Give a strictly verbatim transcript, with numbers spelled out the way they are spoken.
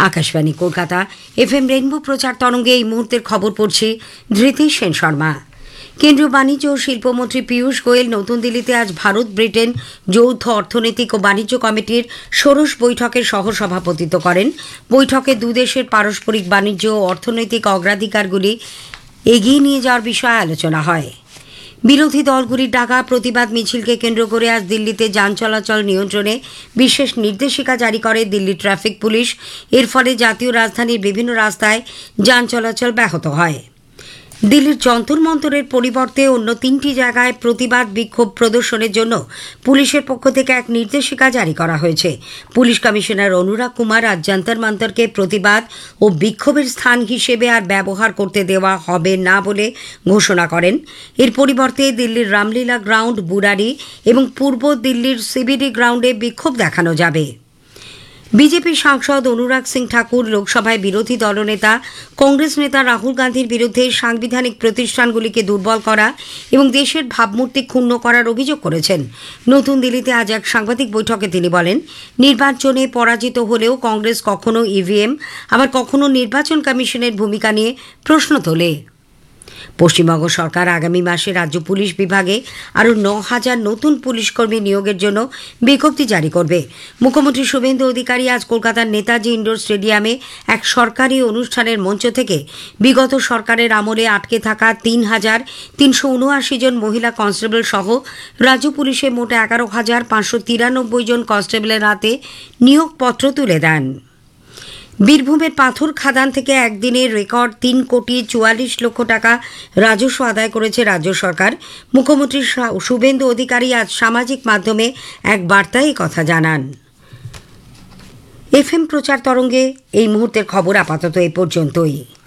Akashvani Kolkata FM rainbow প্রচার তরঙ্গে এই মুহূর্তের খবর পড়ছি ধৃতি সেন শর্মা। কেন্দ্রীয় বাণিজ্য ও শিল্পমন্ত্রী পীয়ূষ গোয়েল নতুন দিল্লিতে আজ ভারত ব্রিটেন যৌথ অর্থনৈতিক ও বাণিজ্য কমিটির ষোড়শ বৈঠকের সহসভাপতিত্ব করেন। বৈঠকে দুদেশের পারস্পরিক বাণিজ্য ও অর্থনৈতিক অগ্রাধিকারগুলি এগিয়ে নিয়ে যাওয়ার বিষয়ে আলোচনা হয়। বিরোধী দলগুলির ডাকা প্রতিবাদ মিছিলকে কেন্দ্র করে আজ দিল্লিতে যান চলাচল নিয়ন্ত্রণে বিশেষ নির্দেশিকা জারি করে দিল্লি ট্রাফিক পুলিশ। এর ফলে জাতীয় রাজধানীর বিভিন্ন রাস্তায় যান চলাচল ব্যাহত হয়। দিল্লির যন্তর মন্তরের পরিবর্তে অন্য তিনটি জায়গায় প্রতিবাদ বিক্ষোভ প্রদর্শনের জন্য পুলিশের পক্ষ থেকে এক নির্দেশিকা জারি করা হয়েছে। পুলিশ কমিশনার অনুরাগ কুমার আজ যন্তর মন্তরকে প্রতিবাদ ও বিক্ষোভের স্থান হিসেবে আর ব্যবহার করতে দেওয়া হবে না বলে ঘোষণা করেন। এর পরিবর্তে দিল্লির রামলীলা গ্রাউন্ড, বুরারি এবং পূর্ব দিল্লির সিবিডি গ্রাউন্ডে বিক্ষোভ দেখানো যাবে। বিজেপি সাংসদ অনুরাগ সিং ঠাকুর লোকসভায় বিরোধী দলনেতা কংগ্রেস নেতা রাহুল গান্ধীর বিরুদ্ধে সাংবিধানিক প্রতিষ্ঠানগুলিকে দুর্বল করা এবং দেশের ভাবমূর্তি ক্ষুণ্ণ করার অভিযোগ করেছেন। নতুন দিল্লিতে আজ এক সাংবাদিক বৈঠকে তিনি বলেন, নির্বাচনে পরাজিত হলেও কংগ্রেস কখনো ইভিএম আবার কখনো নির্বাচন কমিশনের ভূমিকা নিয়ে প্রশ্ন তোলে। পশ্চিমবঙ্গ সরকার আগামী মাসে রাজ্য পুলিশ বিভাগে আরও ন হাজার নতুন পুলিশকর্মী নিয়োগের জন্য বিজ্ঞপ্তি জারি করবে। মুখ্যমন্ত্রী শুভেন্দু অধিকারী আজ কলকাতার নেতাজি ইন্ডোর স্টেডিয়ামে এক সরকারি অনুষ্ঠানের মঞ্চ থেকে বিগত সরকারের আমলে আটকে থাকা তিন হাজার তিনশো উনআশি জন মহিলা কনস্টেবল সহ রাজ্য পুলিশে মোট এগারো হাজার পাঁচশো তিরানব্বই জন কনস্টেবলের হাতে নিয়োগপত্র তুলে দেন। বীরভূমের পাথর খাদান থেকে একদিনের রেকর্ড তিন কোটি চুয়াল্লিশ লক্ষ টাকা রাজস্ব আদায় করেছে রাজ্য সরকার। মুখ্যমন্ত্রী শুভেন্দু অধিকারী আজ সামাজিক মাধ্যমে এক বার্তায় এই কথা জানান। এফএম প্রচার তরঙ্গে এই মুহূর্তের খবর আপাতত এ পর্যন্তই।